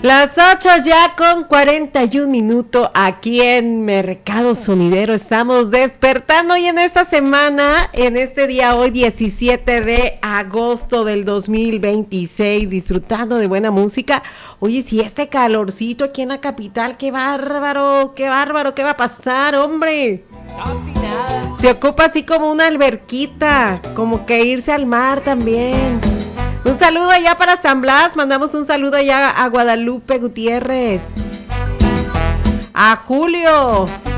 Las 8 ya con 41 minutos aquí en Mercado Sonidero. Estamos despertando y en esta semana, en este día hoy 17 de agosto del 2026, disfrutando de buena música. Oye, si este calorcito aquí en la capital, qué bárbaro, qué bárbaro, ¿qué va a pasar, hombre? Casi nada. Se ocupa así como una alberquita, como que irse al mar también. Un saludo allá para San Blas, mandamos un saludo allá a Guadalupe Gutiérrez, a Julio,